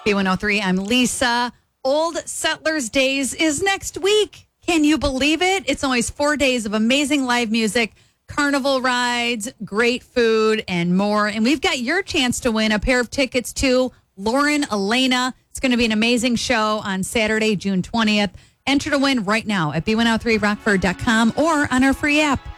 B103, I'm Lisa. Old Settlers Days is next week. Can you believe it? It's always 4 days of amazing live music, carnival rides, great food, and more. And we've got your chance to win a pair of tickets to Lauren Elena. It's going to be an amazing show on Saturday, June 20th. Enter to win right now at B103rockford.com or on our free app.